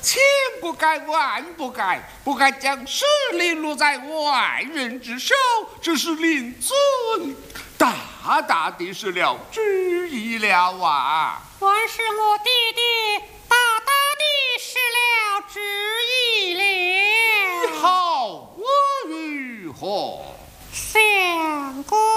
千不该万不该，不该将实力落在外人之手，这是令尊大大的失了旨意了啊！ 还是我弟弟大大的失了旨意了。 好，我如何？ 相公。